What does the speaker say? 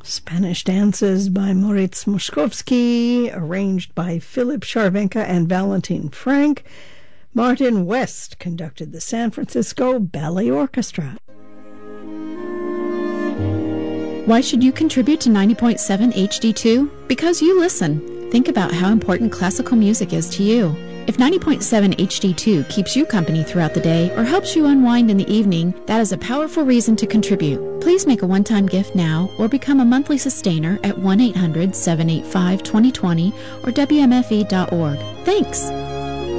Spanish Dances by Moritz Moszkowski, arranged by Philip Charvenka and Valentin Frank. Martin West conducted the San Francisco Ballet Orchestra. Why should you contribute to 90.7 HD2? Because you listen. Think about how important classical music is to you. If 90.7 HD2 keeps you company throughout the day or helps you unwind in the evening, that is a powerful reason to contribute. Please make a one-time gift now or become a monthly sustainer at 1-800-785-2020 or WMFE.org. Thanks!